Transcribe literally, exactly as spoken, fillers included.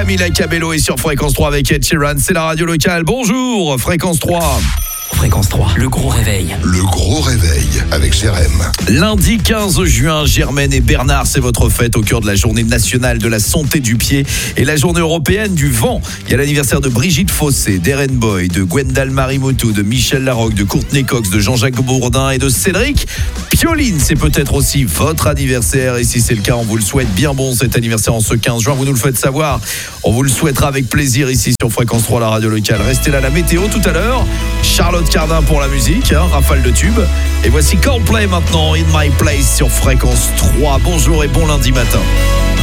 Camila Cabello est sur Fréquence trois avec Ed Sheeran. C'est la radio locale. Bonjour, Fréquence trois. Fréquence trois, le gros réveil. Le gros réveil avec Jérém. Lundi quinze juin, Germaine et Bernard, c'est votre fête au cœur de la journée nationale de la santé du pied et la journée européenne du vent. Il y a l'anniversaire de Brigitte Fossé, d'Eren Boy, de Gwendal Marimotou, de Michel Larocque, de Courtney Cox, de Jean-Jacques Bourdin et de Cédric Pioline. C'est peut-être aussi votre anniversaire et si c'est le cas, on vous le souhaite bien bon cet anniversaire en ce quinze juin. Vous nous le faites savoir. On vous le souhaitera avec plaisir ici sur Fréquence trois, la radio locale. Restez là, la météo tout à l'heure. Charlotte Cardin pour la musique, hein, rafale de tubes. Et voici Coldplay maintenant, In My Place sur Fréquence trois. Bonjour et bon lundi matin.